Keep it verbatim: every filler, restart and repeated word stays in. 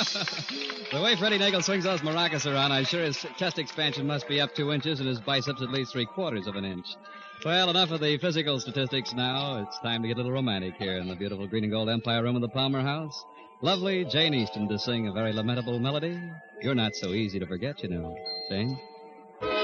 The way Freddie Nagel swings those maracas around, I'm sure his chest expansion must be up two inches and his biceps at least three quarters of an inch. Well, enough of the physical statistics now. It's time to get a little romantic here in the beautiful green and gold Empire Room of the Palmer House. Lovely Jane Easton to sing a very lamentable melody. You're not so easy to forget, you know, Jane.